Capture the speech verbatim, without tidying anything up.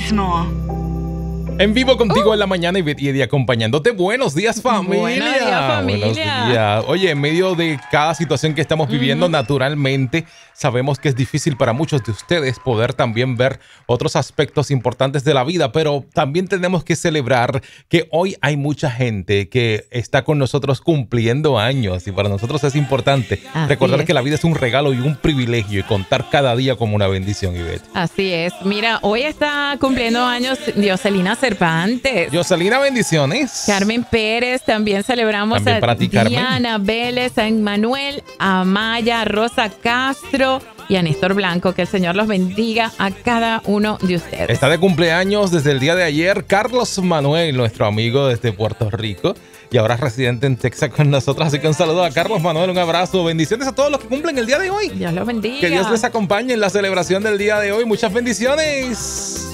mismo. En vivo contigo uh. en la mañana y Betty acompañándote. Buenos días, familia. Buenos días, familia. Buenos días. Oye, en medio de cada situación que estamos viviendo, uh-huh. naturalmente, sabemos que es difícil para muchos de ustedes poder también ver otros aspectos importantes de la vida, pero también tenemos que celebrar que hoy hay mucha gente que está con nosotros cumpliendo años y para nosotros es importante Así recordar es. que la vida es un regalo y un privilegio y contar cada día como una bendición, Ivette. Así es. Mira, hoy está cumpliendo años Dioselina Cervantes. Dioselina, bendiciones. Carmen Pérez, también celebramos también a para ti, Diana Carmen. Vélez, a Manuel, a Maya, Rosa Castro y a Néstor Blanco. Que el Señor los bendiga a cada uno de ustedes. Está de cumpleaños desde el día de ayer Carlos Manuel, nuestro amigo desde Puerto Rico y ahora residente en Texas con nosotros. Así que un saludo a Carlos Manuel, un abrazo. Bendiciones a todos los que cumplen el día de hoy. Dios los bendiga. Que Dios les acompañe en la celebración del día de hoy. Muchas bendiciones.